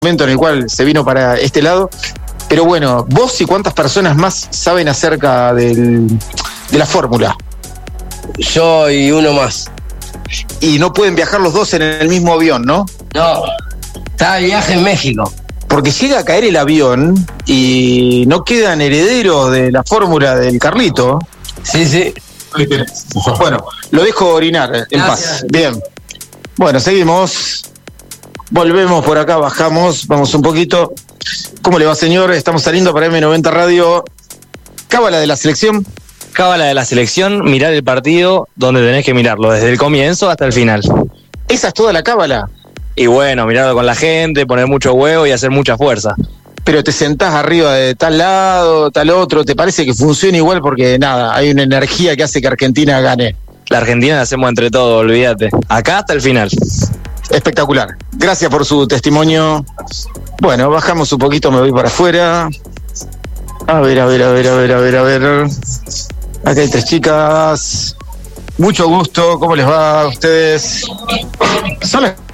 momento en el cual se vino para este lado. Pero bueno, vos y cuántas personas más saben acerca de la fórmula. Yo y uno más. Y no pueden viajar los dos en el mismo avión, ¿no? No, está de viaje en México. Porque llega a caer el avión y no quedan herederos de la fórmula del Carlito. Sí. Bueno, lo dejo orinar en paz. Bien. Bueno, seguimos. Volvemos por acá, bajamos, vamos un poquito. ¿Cómo le va, señor? Estamos saliendo para M90 Radio. Cábala de la selección. Cábala de la selección, mirar el partido donde tenés que mirarlo, desde el comienzo hasta el final. ¿Esa es toda la cábala? Y bueno, mirarlo con la gente, poner mucho huevo y hacer mucha fuerza. Pero te sentás arriba de tal lado, tal otro, ¿te parece que funciona igual? Porque nada, hay una energía que hace que Argentina gane. La Argentina la hacemos entre todos, olvídate. Acá hasta el final. Espectacular. Gracias por su testimonio. Bueno, bajamos un poquito, me voy para afuera. A ver. Acá hay 3 chicas. Mucho gusto, ¿cómo les va a ustedes? Son las